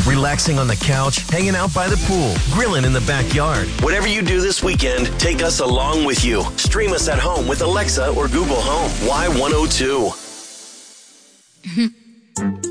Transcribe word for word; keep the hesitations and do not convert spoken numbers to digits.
relaxing on the couch, hanging out by the pool, grilling in the backyard. Whatever you do this weekend, take us along with you. Stream us at home with Alexa or Google Home. Y one oh two.